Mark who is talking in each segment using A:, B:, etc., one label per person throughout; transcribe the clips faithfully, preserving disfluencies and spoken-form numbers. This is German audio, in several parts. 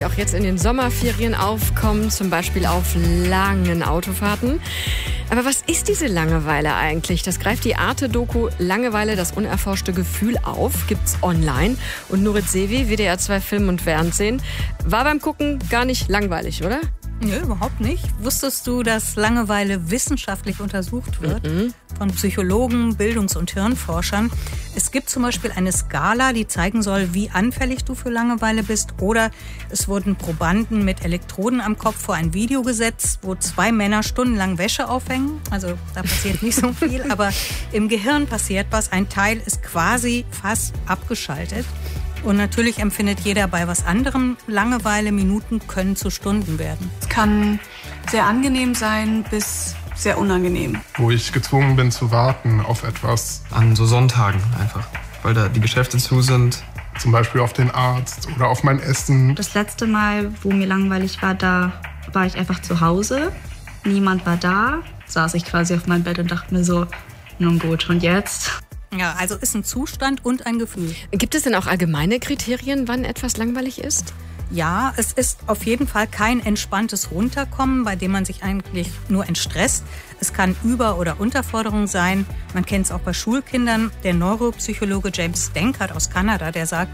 A: auch jetzt in den Sommerferien aufkommen, zum Beispiel auf langen Autofahrten. Aber was ist diese Langeweile eigentlich? Das greift die Arte-Doku Langeweile, das unerforschte Gefühl auf. Gibt's online. Und Nurit Sevi, W D R zwei Film und Fernsehen, war beim Gucken gar nicht langweilig, oder?
B: Nö, überhaupt nicht. Wusstest du, dass Langeweile wissenschaftlich untersucht wird?
A: Mhm.
B: Von Psychologen, Bildungs- und Hirnforschern. Es gibt zum Beispiel eine Skala, die zeigen soll, wie anfällig du für Langeweile bist. Oder es wurden Probanden mit Elektroden am Kopf vor ein Video gesetzt, wo zwei Männer stundenlang Wäsche aufhängen. Also da passiert nicht so viel, aber im Gehirn passiert was. Ein Teil ist quasi fast abgeschaltet. Und natürlich empfindet jeder bei was anderem Langeweile. Minuten können zu Stunden werden.
C: Es kann sehr angenehm sein bis sehr unangenehm.
D: Wo ich gezwungen bin zu warten auf etwas.
E: An so Sonntagen einfach, weil da die Geschäfte zu sind.
D: Zum Beispiel auf den Arzt oder auf mein Essen.
F: Das letzte Mal, wo mir langweilig war, da war ich einfach zu Hause. Niemand war da. Saß ich quasi auf meinem Bett und dachte mir so, nun gut, und jetzt?
B: Ja, also ist ein Zustand und ein Gefühl.
A: Gibt es denn auch allgemeine Kriterien, wann etwas langweilig ist?
B: Ja, es ist auf jeden Fall kein entspanntes Runterkommen, bei dem man sich eigentlich nur entstresst. Es kann Über- oder Unterforderung sein. Man kennt es auch bei Schulkindern. Der Neuropsychologe James Denkert aus Kanada, der sagt,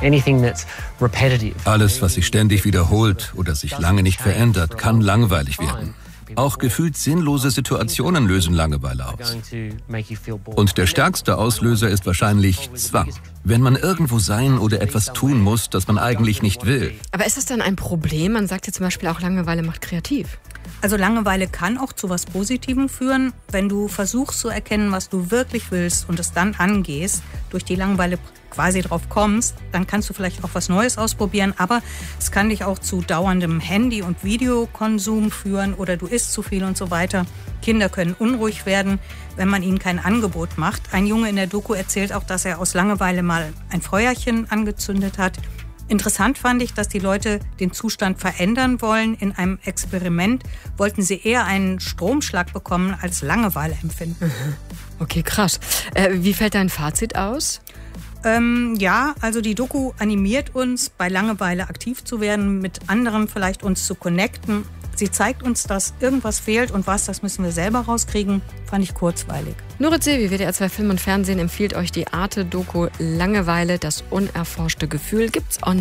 G: alles, was sich ständig wiederholt oder sich lange nicht verändert, kann langweilig werden. Auch gefühlt sinnlose Situationen lösen Langeweile aus. Und der stärkste Auslöser ist wahrscheinlich Zwang. Wenn man irgendwo sein oder etwas tun muss, das man eigentlich nicht will.
A: Aber ist das dann ein Problem? Man sagt ja zum Beispiel auch, Langeweile macht kreativ.
B: Also Langeweile kann auch zu was Positivem führen. Wenn du versuchst zu erkennen, was du wirklich willst und es dann angehst, durch die Langeweile quasi drauf kommst, dann kannst du vielleicht auch was Neues ausprobieren. Aber es kann dich auch zu dauerndem Handy- und Videokonsum führen oder du isst zu viel und so weiter. Kinder können unruhig werden, wenn man ihnen kein Angebot macht. Ein Junge in der Doku erzählt auch, dass er aus Langeweile mal ein Feuerchen angezündet hat. Interessant fand ich, dass die Leute den Zustand verändern wollen. In einem Experiment wollten sie eher einen Stromschlag bekommen als Langeweile empfinden.
A: Okay, krass. Äh, wie fällt dein Fazit aus?
B: Ähm, ja, also die Doku animiert uns, bei Langeweile aktiv zu werden, mit anderen vielleicht uns zu connecten. Sie zeigt uns, dass irgendwas fehlt und was, das müssen wir selber rauskriegen. Fand ich kurzweilig.
A: Nurit Sevi, W D R zwei Film und Fernsehen, empfiehlt euch die Arte-Doku Langeweile, das unerforschte Gefühl. Gibt's online.